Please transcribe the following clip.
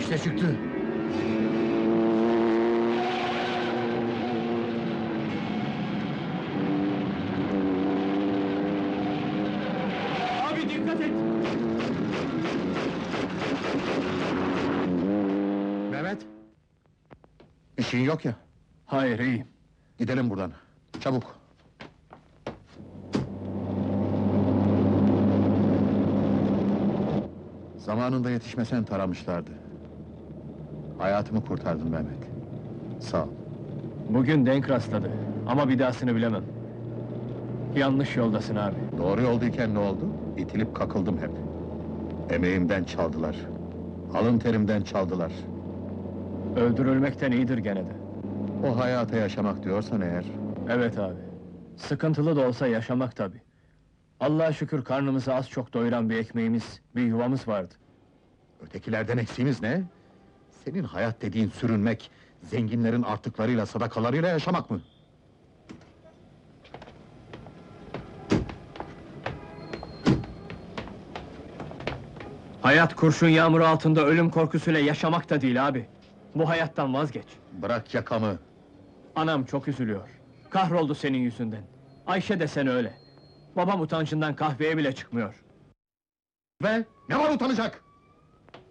İşte çıktı. Abi dikkat et! Mehmet! İşin yok ya. Hayır, iyiyim. Gidelim buradan. Çabuk. Zamanında yetişmesen taramışlardı. Hayatımı kurtardın Mehmet. Sağ ol. Bugün denk rastladı ama bir dahasını bilemem. Yanlış yoldasın abi. Doğru yoldayken ne oldu? İtilip kakıldım hep. Emeğimden çaldılar. Alın terimden çaldılar. Öldürülmekten iyidir gene de. O hayata yaşamak diyorsan eğer... Evet abi. Sıkıntılı da olsa yaşamak tabii. Allah'a şükür karnımızı az çok doyuran bir ekmeğimiz, bir yuvamız vardı. Ötekilerden eksiğimiz ne? Senin hayat dediğin sürünmek, zenginlerin artıklarıyla, sadakalarıyla yaşamak mı? Hayat kurşun yağmuru altında ölüm korkusuyla yaşamak da değil abi. Bu hayattan vazgeç. Bırak yakamı! Anam çok üzülüyor. Kahroldu senin yüzünden. Ayşe de sen öyle. Babam utancından kahveye bile çıkmıyor. Ve ne var utanacak?